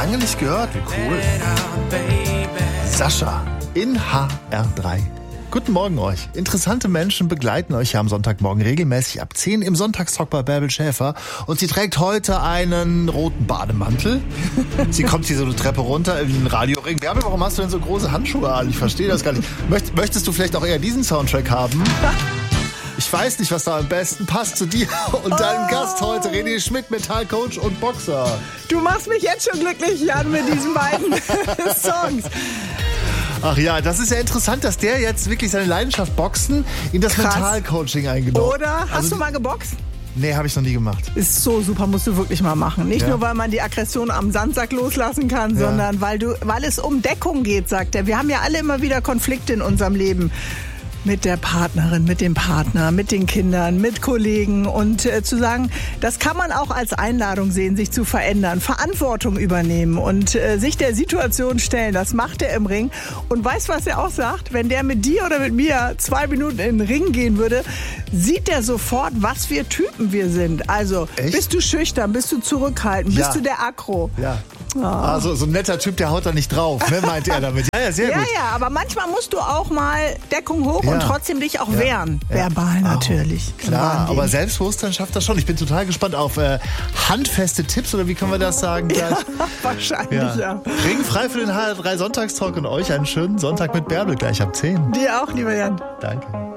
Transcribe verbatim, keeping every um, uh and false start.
lange nicht gehört. Wie cool. Sascha in H R drei. Guten Morgen euch. Interessante Menschen begleiten euch ja am Sonntagmorgen regelmäßig ab zehn im Sonntagstalk bei Bärbel Schäfer. Und sie trägt heute einen roten Bademantel. Sie kommt hier so eine Treppe runter in den Radioring. Bärbel, warum hast du denn so große Handschuhe an? Ich verstehe das gar nicht. Möcht, möchtest du vielleicht auch eher diesen Soundtrack haben? Ich weiß nicht, was da am besten passt zu dir und deinem oh. Gast heute, René Schmidt, Metallcoach und Boxer. Du machst mich jetzt schon glücklich, Jan, mit diesen beiden Songs. Ach ja, das ist ja interessant, dass der jetzt wirklich seine Leidenschaft Boxen in das Mentalcoaching eingenommen hat. Oder? Hast also, du mal geboxt? Nee, habe ich noch nie gemacht. Ist so super, musst du wirklich mal machen. Nicht ja. nur, weil man die Aggression am Sandsack loslassen kann, ja. sondern weil, du, weil es um Deckung geht, sagt er. Wir haben ja alle immer wieder Konflikte in unserem Leben. Mit der Partnerin, mit dem Partner, mit den Kindern, mit Kollegen und äh, zu sagen, das kann man auch als Einladung sehen, sich zu verändern, Verantwortung übernehmen und äh, sich der Situation stellen. Das macht er im Ring. Und weißt du, was er auch sagt? Wenn der mit dir oder mit mir zwei Minuten in den Ring gehen würde, sieht er sofort, was für Typen wir sind. Also, echt? Bist du schüchtern, bist du zurückhaltend, ja. bist du der Aggro? Ja. Oh. Also so ein netter Typ, der haut da nicht drauf, ne, meint er damit. Ja, ja, sehr ja, gut. Ja, aber manchmal musst du auch mal Deckung hoch ja. und trotzdem dich auch ja. wehren. Ja. Verbal natürlich. Oh, klar, aber Selbstbewusstsein schafft das schon. Ich bin total gespannt auf äh, handfeste Tipps, oder wie können wir das sagen? Ja, wahrscheinlich, ja. ja. Ringfrei für den H R drei Sonntagstalk und euch einen schönen Sonntag mit Bärbel gleich ab zehn. Dir auch, lieber Jan. Danke.